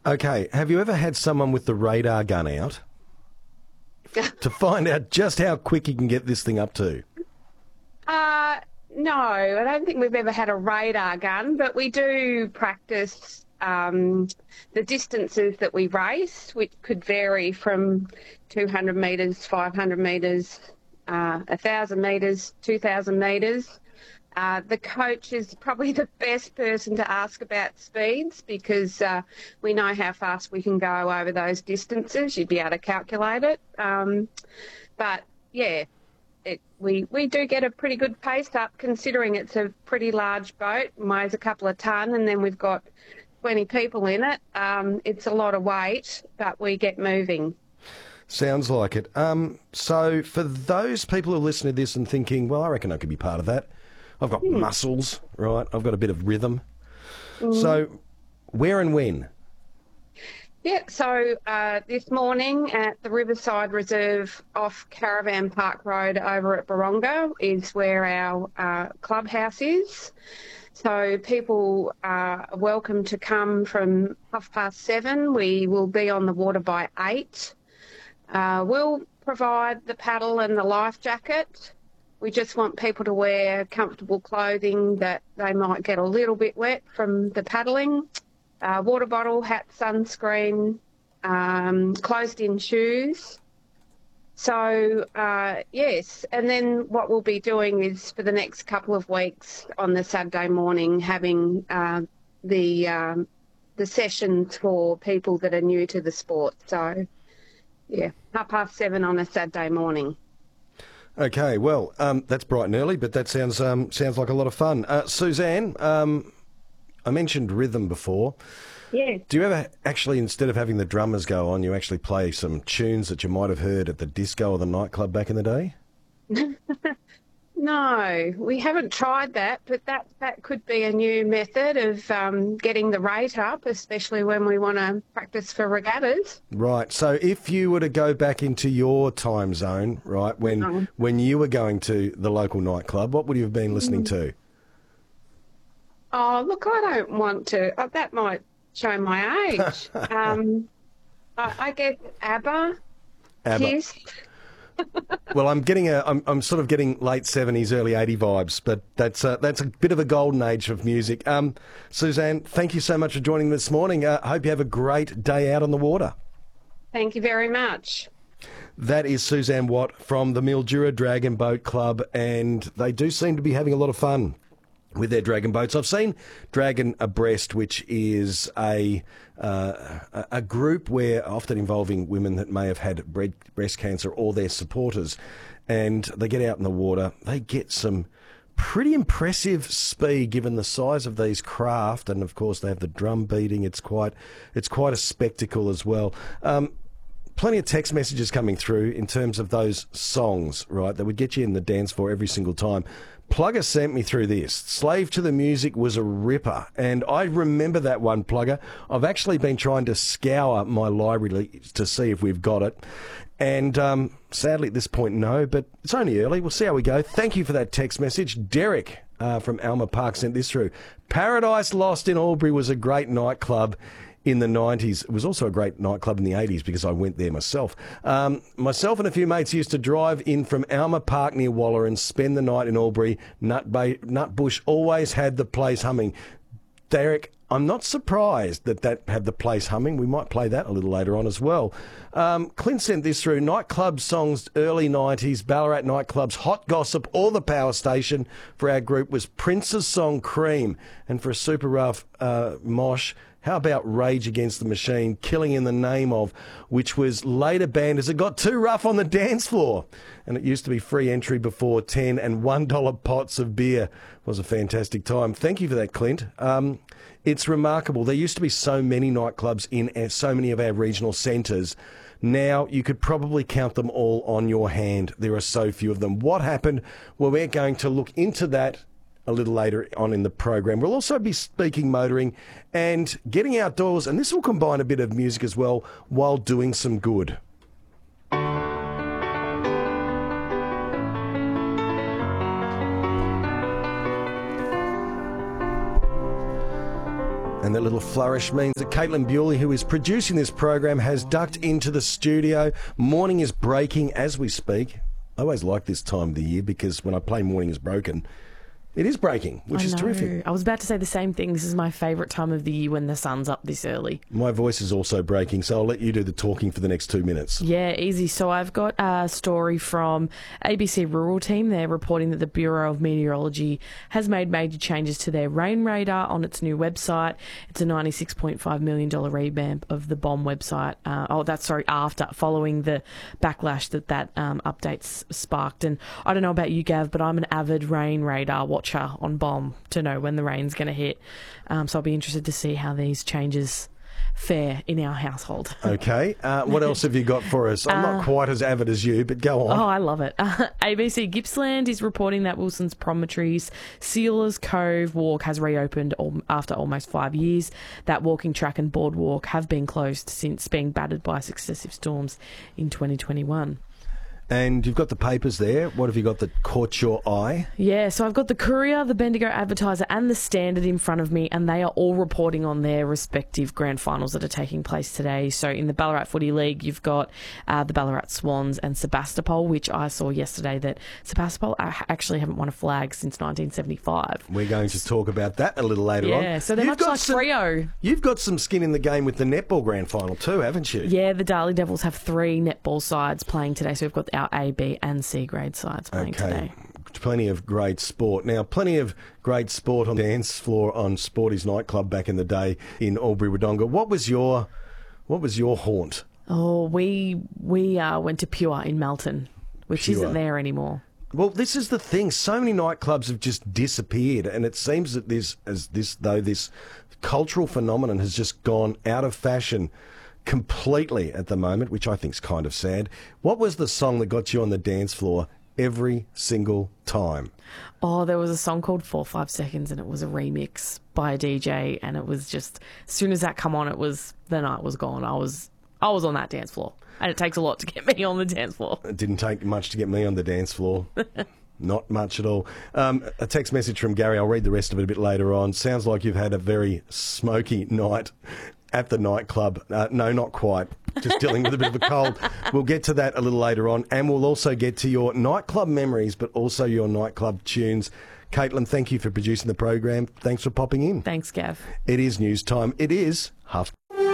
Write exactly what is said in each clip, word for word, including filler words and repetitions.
Okay, have you ever had someone with the radar gun out to find out just how quick you can get this thing up to? Uh, no, I don't think we've ever had a radar gun, but we do practice um, the distances that we race, which could vary from two hundred metres, five hundred metres, uh, one thousand metres, two thousand metres. Uh, the coach is probably the best person to ask about speeds because uh, we know how fast we can go over those distances. You'd be able to calculate it. Um, but, yeah, it, we, we do get a pretty good pace up considering it's a pretty large boat, weighs a couple of tonne, and then we've got twenty people in it. Um, it's a lot of weight, but we get moving. Sounds like it. Um, so for those people who are listening to this and thinking, well, I reckon I could be part of that, I've got mm. muscles, right? I've got a bit of rhythm. Mm. So where and when? Yeah, so uh, this morning at the Riverside Reserve off Caravan Park Road over at Baronga is where our uh, clubhouse is. So people are welcome to come from half past seven. We will be on the water by eight. Uh, we'll provide the paddle and the life jacket. We just want people to wear comfortable clothing that they might get a little bit wet from the paddling. Uh, water bottle, hat, sunscreen, um, closed-in shoes. So, uh, yes, and then what we'll be doing is for the next couple of weeks on the Saturday morning having uh, the um, the sessions for people that are new to the sport. So, yeah, half past seven on a Saturday morning. Okay, well, um, that's bright and early, but that sounds um, sounds like a lot of fun. Uh, Suzanne, um, I mentioned rhythm before. Yeah. Do you ever actually, instead of having the drummers go on, you actually play some tunes that you might have heard at the disco or the nightclub back in the day? No, we haven't tried that, but that, that could be a new method of um, getting the rate up, especially when we want to practice for regattas. Right. So if you were to go back into your time zone, right, when mm. when you were going to the local nightclub, what would you have been listening mm. to? Oh, look, I don't want to. Oh, that might show my age. um, I, I guess ABBA, ABBA. Kiss. Well, I'm getting a, I'm, I'm sort of getting late seventies, early eighties vibes, but that's a, that's a bit of a golden age of music. Um, Suzanne, thank you so much for joining me this morning. I uh, hope you have a great day out on the water. Thank you very much. That is Suzanne Watt from the Mildura Dragon Boat Club, and they do seem to be having a lot of fun with their dragon boats. I've seen Dragon Abreast, which is a uh, a group where often involving women that may have had breast cancer or their supporters, and they get out in the water. They get some pretty impressive speed given the size of these craft, and of course they have the drum beating. It's quite it's quite a spectacle as well. Um, Plenty of text messages coming through in terms of those songs, right, that would get you in the dance floor every single time. Plugger sent me through this. Slave to the Music was a ripper, and I remember that one, Plugger. I've actually been trying to scour my library to see if we've got it, and um, sadly at this point, no, but it's only early. We'll see how we go. Thank you for that text message. Derek uh, from Alma Park sent this through. Paradise Lost in Albury was a great nightclub in the nineties. It was also a great nightclub in the eighties because I went there myself. Um, myself and a few mates used to drive in from Alma Park near Waller and spend the night in Albury. Nut Bay, Nutbush always had the place humming. Derek, I'm not surprised that that had the place humming. We might play that a little later on as well. Um, Clint sent this through. Nightclub songs, early nineties, Ballarat nightclubs, Hot Gossip, or the Power Station for our group was Prince's song Cream. And for a super rough uh, mosh, how about Rage Against the Machine, Killing in the Name of, which was later banned as it got too rough on the dance floor. And it used to be free entry before ten and one dollar pots of beer. It was a fantastic time. Thank you for that, Clint. Um, it's remarkable. There used to be so many nightclubs in so many of our regional centres. Now you could probably count them all on your hand. There are so few of them. What happened? Well, we're going to look into that a little later on in the program. We'll also be speaking motoring and getting outdoors, and this will combine a bit of music as well while doing some good. And that little flourish means that Caitlin Bewley, who is producing this program, has ducked into the studio. Morning is breaking as we speak. I always like this time of the year because when I play Morning is Broken, it is breaking, which I is know. terrific. I was about to say the same thing. This is my favourite time of the year when the sun's up this early. My voice is also breaking, so I'll let you do the talking for the next two minutes. Yeah, easy. So I've got a story from A B C Rural Team. They're reporting that the Bureau of Meteorology has made major changes to their rain radar on its new website. It's a ninety-six point five million dollars revamp of the B O M website. Uh, oh, that's sorry, after, following the backlash that that um, update's sparked. And I don't know about you, Gav, but I'm an avid rain radar watcher on B O M to know when the rain's going to hit. Um, so I'll be interested to see how these changes fare in our household. Okay. Uh, what else have you got for us? I'm Uh, not quite as avid as you, but go on. Oh, I love it. Uh, A B C Gippsland is reporting that Wilson's Promontories Sealers Cove Walk has reopened al- after almost five years. That walking track and boardwalk have been closed since being battered by successive storms in twenty twenty-one. And you've got the papers there. What have you got that caught your eye? Yeah, so I've got the Courier, the Bendigo Advertiser and the Standard in front of me, and they are all reporting on their respective grand finals that are taking place today. So in the Ballarat Footy League, you've got uh, the Ballarat Swans and Sebastopol, which I saw yesterday that Sebastopol actually haven't won a flag since nineteen seventy-five. We're going to talk about that a little later on. Yeah, so they're You've much like some, Freo. You've got some skin in the game with the netball grand final too, haven't you? Yeah, the Darley Devils have three netball sides playing today, so we've got our A, B and C grade sides playing Okay. today. Plenty of great sport. Now, plenty of great sport on the dance floor on Sporty's nightclub back in the day in Albury-Wodonga. What was your what was your haunt? Oh, we we uh, went to Pure in Melton, which Pure. isn't there anymore. Well, this is the thing. So many nightclubs have just disappeared, and it seems that this, as this though this cultural phenomenon has just gone out of fashion completely at the moment, which I think is kind of sad. What was the song that got you on the dance floor every single time? Oh, there was a song called Four Five Seconds, and it was a remix by a D J, and it was just, as soon as that come on, it was, the night was gone. I was I was on that dance floor, and it takes a lot to get me on the dance floor. It didn't take much to get me on the dance floor. Not much at all. Um, a text message from Gary. I'll read the rest of it a bit later on. Sounds like you've had a very smoky night at the nightclub. Uh, no, not quite. Just dealing with a bit of a cold. We'll get to that a little later on, and we'll also get to your nightclub memories, but also your nightclub tunes. Caitlin, thank you for producing the program. Thanks for popping in. Thanks, Gav. It is news time. It is half.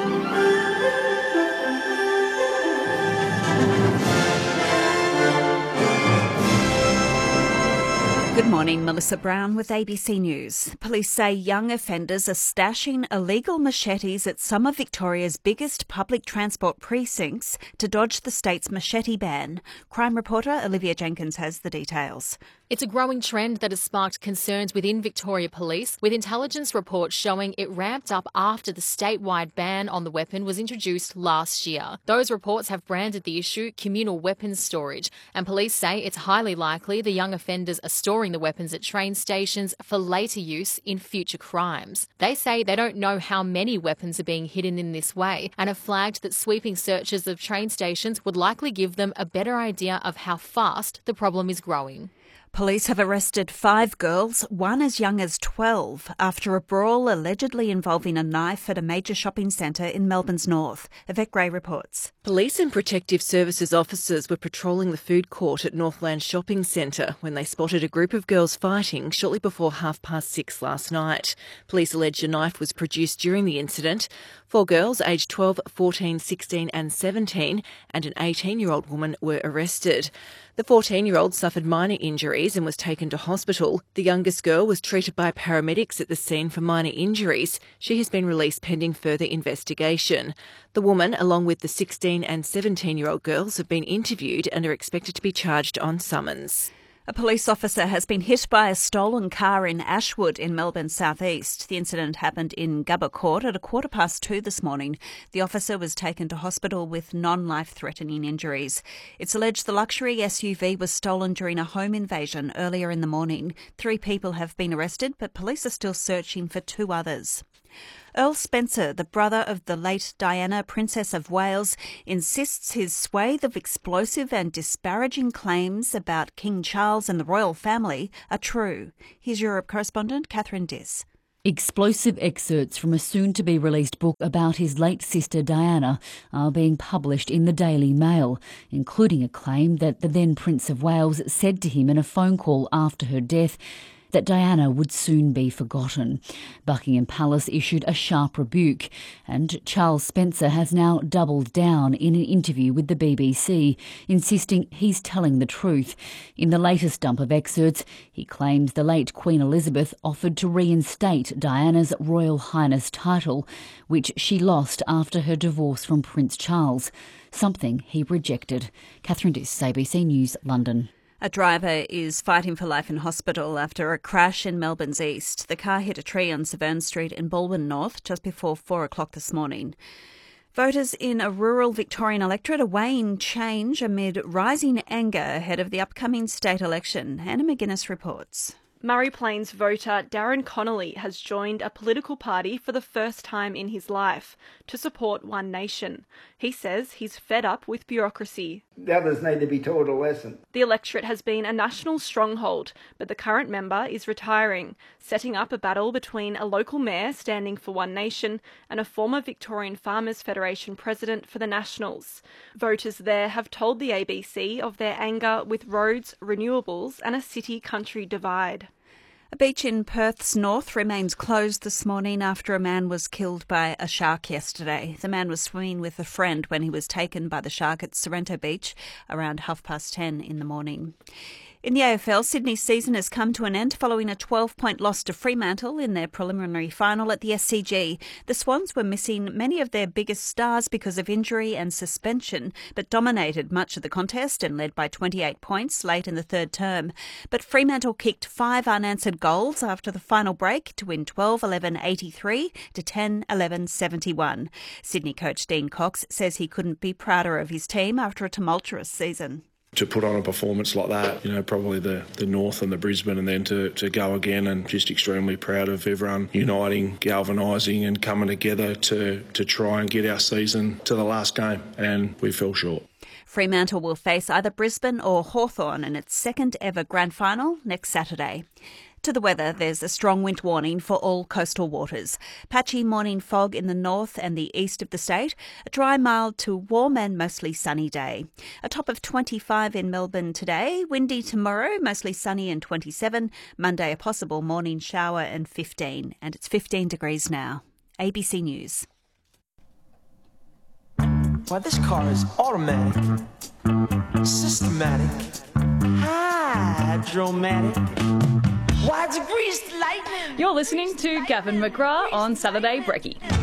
Good morning, Melissa Brown with A B C News. Police say young offenders are stashing illegal machetes at some of Victoria's biggest public transport precincts to dodge the state's machete ban. Crime reporter Olivia Jenkins has the details. It's a growing trend that has sparked concerns within Victoria Police, with intelligence reports showing it ramped up after the statewide ban on the weapon was introduced last year. Those reports have branded the issue communal weapons storage, and police say it's highly likely the young offenders are storing the weapons at train stations for later use in future crimes. They say they don't know how many weapons are being hidden in this way, and have flagged that sweeping searches of train stations would likely give them a better idea of how fast the problem is growing. Police have arrested five girls, one as young as twelve, after a brawl allegedly involving a knife at a major shopping centre in Melbourne's north. Yvette Gray reports. Police and Protective Services officers were patrolling the food court at Northland Shopping Centre when they spotted a group of girls fighting shortly before half past six last night. Police alleged a knife was produced during the incident. Four girls aged twelve, fourteen, sixteen and seventeen and an eighteen-year-old woman were arrested. The fourteen-year-old suffered minor injuries and was taken to hospital. The youngest girl was treated by paramedics at the scene for minor injuries. She has been released pending further investigation. The woman, along with the sixteen and seventeen-year-old girls, have been interviewed and are expected to be charged on summons. A police officer has been hit by a stolen car in Ashwood in Melbourne's southeast. The incident happened in Gubba Court at a quarter past two this morning. The officer was taken to hospital with non-life-threatening injuries. It's alleged the luxury S U V was stolen during a home invasion earlier in the morning. Three people have been arrested, but police are still searching for two others. Earl Spencer, the brother of the late Diana, Princess of Wales, insists his swathe of explosive and disparaging claims about King Charles and the royal family are true. Here's Europe correspondent Catherine Diss. Explosive excerpts from a soon-to-be-released book about his late sister Diana are being published in the Daily Mail, including a claim that the then Prince of Wales said to him in a phone call after her death that Diana would soon be forgotten. Buckingham Palace issued a sharp rebuke, and Charles Spencer has now doubled down in an interview with the B B C, insisting he's telling the truth. In the latest dump of excerpts, he claims the late Queen Elizabeth offered to reinstate Diana's Royal Highness title, which she lost after her divorce from Prince Charles, something he rejected. Catherine Diss, A B C News, London. A driver is fighting for life in hospital after a crash in Melbourne's east. The car hit a tree on Severn Street in Balwyn North just before four o'clock this morning. Voters in a rural Victorian electorate are weighing change amid rising anger ahead of the upcoming state election. Hannah McGuinness reports. Murray Plains voter Darren Connolly has joined a political party for the first time in his life to support One Nation. He says he's fed up with bureaucracy. The others need to be taught a lesson. The electorate has been a national stronghold, but the current member is retiring, setting up a battle between a local mayor standing for One Nation and a former Victorian Farmers Federation president for the Nationals. Voters there have told the A B C of their anger with roads, renewables and a city-country divide. A beach in Perth's north remains closed this morning after a man was killed by a shark yesterday. The man was swimming with a friend when he was taken by the shark at Sorrento Beach around half past ten in the morning. In the A F L, Sydney's season has come to an end following a twelve-point loss to Fremantle in their preliminary final at the S C G. The Swans were missing many of their biggest stars because of injury and suspension, but dominated much of the contest and led by twenty-eight points late in the third term. But Fremantle kicked five unanswered goals after the final break to win twelve eleven eighty-three to ten eleven seventy-one. Sydney coach Dean Cox says he couldn't be prouder of his team after a tumultuous season. To put on a performance like that, you know, probably the, the North and the Brisbane, and then to, to go again, and just extremely proud of everyone uniting, galvanising and coming together to, to try and get our season to the last game, and we fell short. Fremantle will face either Brisbane or Hawthorn in its second ever grand final next Saturday. To the weather, there's a strong wind warning for all coastal waters. Patchy morning fog in the north and the east of the state. A dry, mild to warm and mostly sunny day. A top of twenty-five in Melbourne today. Windy tomorrow, mostly sunny and twenty-seven. Monday, a possible morning shower and fifteen. And it's fifteen degrees now. A B C News. Why, this car is automatic, systematic, hydromatic. Why, it's a greased lightning. You're listening to Gavin McGrath on Saturday Brekkie.